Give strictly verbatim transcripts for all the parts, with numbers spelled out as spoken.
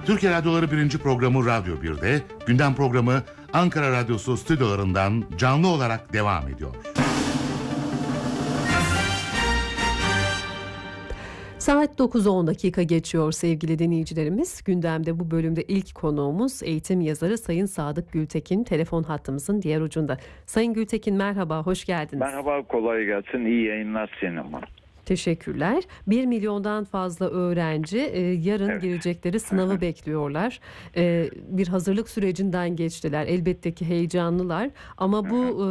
Türkiye Radyoları birinci programı Radyo bir'de, gündem programı Ankara Radyosu stüdyolarından canlı olarak devam ediyor. Saat dokuza on dakika geçiyor sevgili dinleyicilerimiz. Gündemde bu bölümde ilk konuğumuz eğitim yazarı Sayın Sadık Gültekin, telefon hattımızın diğer ucunda. Sayın Gültekin merhaba, hoş geldiniz. Merhaba, kolay gelsin, iyi yayınlar Sinema. Teşekkürler. Bir milyondan fazla öğrenci e, yarın Evet. girecekleri sınavı bekliyorlar. E, bir hazırlık sürecinden geçtiler. Elbette ki heyecanlılar ama bu e,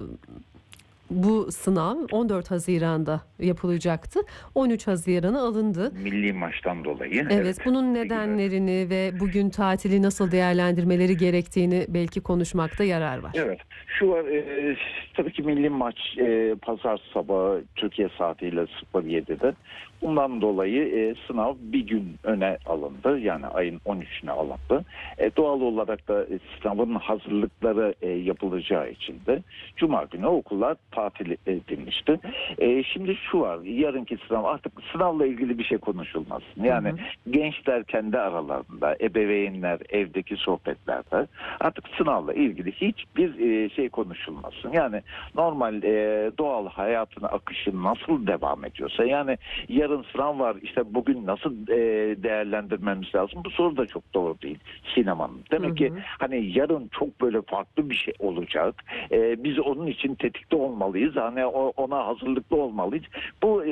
bu sınav on dört Haziran'da yapılacaktı. on üç Haziran'a alındı. Milli maçtan dolayı. Evet, evet. bunun nedenlerini ve bugün tatili nasıl değerlendirmeleri gerektiğini belki konuşmakta yarar var. Evet, şu var, e, tabii ki milli maç e, pazar sabahı Türkiye saatiyle sıfır yedide. Bundan dolayı e, sınav bir gün öne alındı. Yani ayın on üçüne alındı. E, doğal olarak da e, sınavın hazırlıkları e, yapılacağı için de Cuma günü okullar tatil edilmişti. E, şimdi şu var, yarınki sınav, artık sınavla ilgili bir şey konuşulmasın. Yani hı hı. gençler kendi aralarında, ebeveynler evdeki sohbetlerde artık sınavla ilgili hiçbir e, şey konuşulmasın. Yani normal e, doğal hayatın akışı nasıl devam ediyorsa, yani yarın sınav var, işte bugün nasıl e, değerlendirmemiz lazım? Bu soru da çok doğru değil Sinemanın. Demek hı hı. ki hani yarın çok böyle farklı bir şey olacak. E, biz onun için tetikte olmalıyız. Hani ona hazırlıklı olmalıyız. Bu e,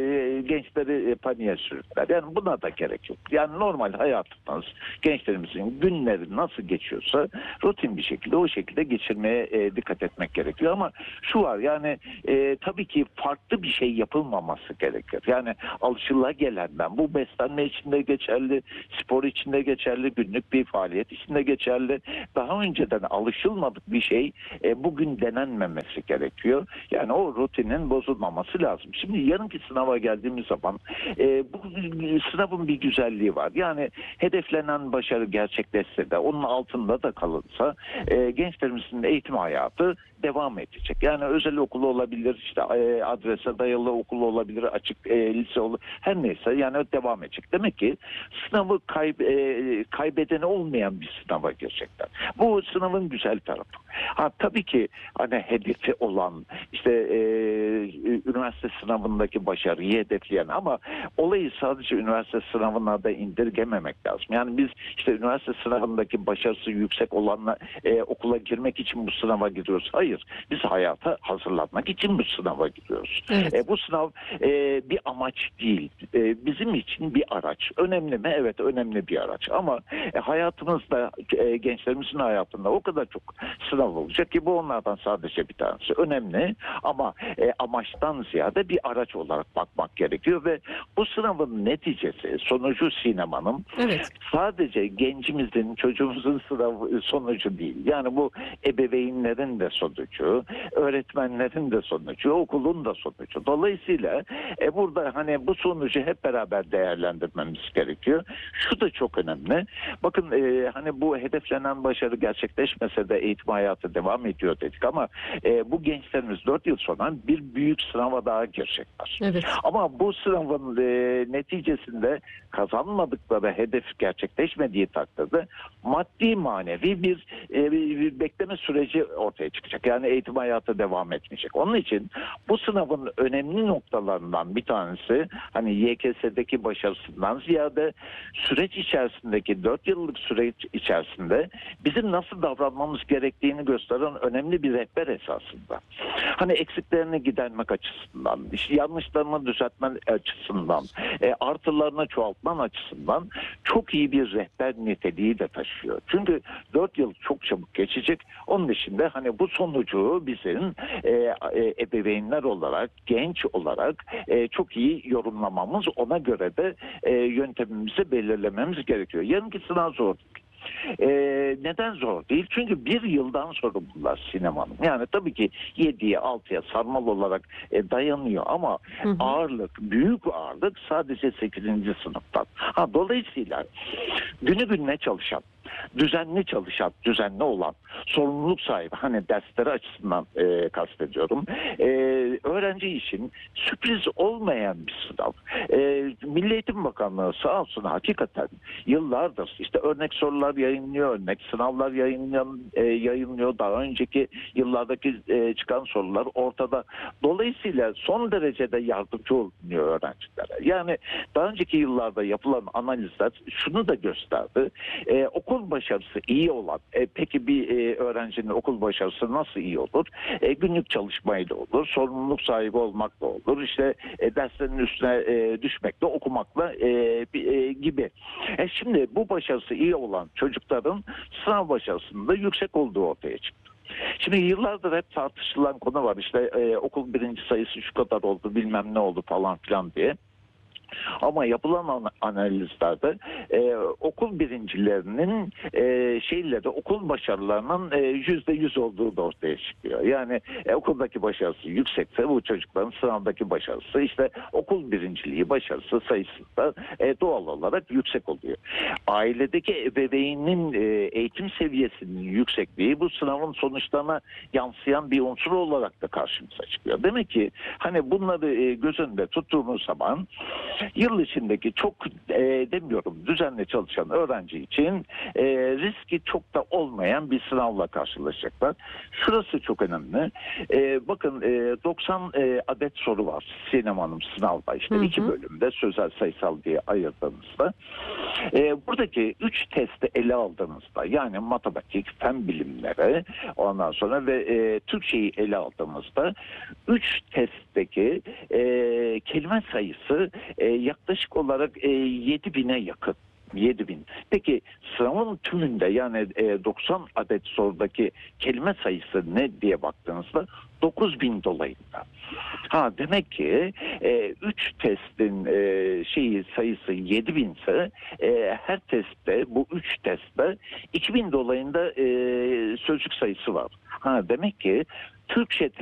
gençleri e, paniğe sürükler. Yani buna da gerek yok. Yani normal hayatımız, gençlerimizin günleri nasıl geçiyorsa rutin bir şekilde o şekilde geçirmeye e, dikkat etmek gerekiyor. Ama şu var, yani e, tabii ki farklı bir şey yapılmaması gerekir. Yani alışılagelenden, bu beslenme içinde geçerli, spor içinde geçerli, günlük bir faaliyet içinde geçerli. Daha önceden alışılmadık bir şey e, bugün denenmemesi gerekiyor. Yani o rutinin bozulmaması lazım. Şimdi yarınki sınava geldiğimiz zaman e, bu sınavın bir güzelliği var. Yani hedeflenen başarı gerçekleşse de, onun altında da kalınsa e, gençlerimizin eğitim hayatı devam edecek. Yani özel okulu olabilir, işte e, adrese dayalı okulu olabilir, açık e, lise olur, her neyse, yani devam edecek. Demek ki sınavı kayb e, kaybedeni olmayan bir sınava girecekler. Bu sınavın güzel tarafı. Ha, tabii ki hani hedefi olan, işte e, üniversite sınavındaki başarıyı hedefleyen, ama olayı sadece üniversite sınavına da indirgememek lazım. Yani biz işte üniversite sınavındaki başarısı yüksek olanla e, okula girmek için bu sınava giriyoruz. Hayır. Biz hayata hazırlanmak için bu sınava giriyoruz. Evet. E, bu sınav e, bir amaç değil. E, bizim için bir araç. Önemli mi? Evet, önemli bir araç. Ama e, hayatımızda, e, gençlerimizin hayatında o kadar çok sınav olacak ki bu onlardan sadece bir tanesi. Önemli ama e, amaçtan ziyade bir araç olarak bakmak gerekiyor ve bu sınavın neticesi, sonucu Sinemanın evet. sadece gencimizin, çocuğumuzun sınav sonucu değil. Yani bu ebeveynlerin de sonucu, öğretmenlerin de sonucu, okulun da sonucu. Dolayısıyla e, burada hani bu sonucu hep beraber değerlendirmemiz gerekiyor. Şu da çok önemli. Bakın e, hani bu hedeflenen başarı gerçekleşmese de eğitim hayatı devam ediyor dedik ama e, bu gençlerimiz dört yıl sonra bir büyük sınava daha girecekler. Evet. Ama bu sınavın e, neticesinde kazanmadıkları hedef gerçekleşmediği takdirde maddi manevi bir, e, bir bekleme süreci ortaya çıkacak. Yani eğitim hayatı devam etmeyecek. Onun için bu sınavın önemli noktalarından bir tanesi hani Y K S'deki başarısından ziyade süreç içerisindeki dört yıllık süreç içerisinde bizim nasıl davranmamız gerektiğini gösteren önemli bir rehber esasında. Hani eksiklerini gidermek açısından, işte yanlışlarını düzeltme açısından, e, artılarını çoğaltman açısından çok iyi bir rehber niteliği de taşıyor. Çünkü dört yıl çok çabuk geçecek. Onun dışında hani bu sonucu bizim e, e, ebeveynler olarak, genç olarak e, çok iyi yorumlamamız, ona göre de e, yöntemimizi belirlememiz gerekiyor. Yarınki sınav zor. Ee, neden zor değil? Çünkü bir yıldan sorumlular Sinemanın. Yani tabii ki yediye altıya sarmal olarak e, dayanıyor ama hı hı. ağırlık, büyük ağırlık sadece sekizinci sınıftan. Ha, dolayısıyla günü gününe çalışan, düzenli çalışan, düzenli olan, sorumluluk sahibi, hani dersleri açısından e, kastediyorum. E, öğrenci için sürpriz olmayan bir sınav. E, Milli Eğitim Bakanlığı sağ olsun hakikaten yıllardır işte örnek sorular yayınlıyor, örnek sınavlar yayınlıyor, e, yayınlıyor. Daha önceki yıllardaki e, çıkan sorular ortada. Dolayısıyla son derecede yardımcı oluyor öğrencilere. Yani daha önceki yıllarda yapılan analizler şunu da gösterdi. E, okul başarısı iyi olan, e, peki bir e, öğrencinin okul başarısı nasıl iyi olur? E, günlük çalışmayla olur, sorumluluk sahibi olmakla olur, işte e, derslerin üstüne e, düşmekle, okumakla e, e, gibi. E, şimdi bu başarısı iyi olan çocukların sınav başarısının da yüksek olduğu ortaya çıktı. Şimdi yıllardır hep tartışılan konu var. İşte e, okul birinci sayısı şu kadar oldu, bilmem ne oldu falan filan diye. Ama yapılan analizlerde e, okul birincilerinin e, şeyleri, okul başarılarının e, yüzde yüz olduğu da ortaya çıkıyor. Yani e, okuldaki başarısı yüksekse bu çocukların sınavdaki başarısı, işte okul birinciliği başarısı sayısında e, doğal olarak yüksek oluyor. Ailedeki ebeveynin e, eğitim seviyesinin yüksekliği bu sınavın sonuçlarına yansıyan bir unsur olarak da karşımıza çıkıyor. Demek ki hani bunları e, göz önünde tuttuğumuz zaman yıl içindeki çok e, demiyorum düzenli çalışan öğrenci için e, riski çok da olmayan bir sınavla karşılaşacaklar. Şurası çok önemli. E, bakın e, doksan e, adet soru var Sinem Hanım sınavda, işte hı hı. iki bölümde sözel sayısal diye ayırdığımızda. E, buradaki üç testi ele aldığımızda, yani matematik, fen bilimleri, ondan sonra ve e, Türkçeyi ele aldığımızda üç testteki e, kelime sayısı e, yaklaşık olarak e, yedi bine yakın. yedi bin. Peki sınavın tümünde, yani e, doksan adet sorudaki kelime sayısı ne diye baktığınızda dokuz bin dolayında. Ha demek ki üç e, testin e, şeyi sayısı yedi bin ise e, her testte, bu üç testte iki bin dolayında e, sözcük sayısı var. Ha demek ki Türkçe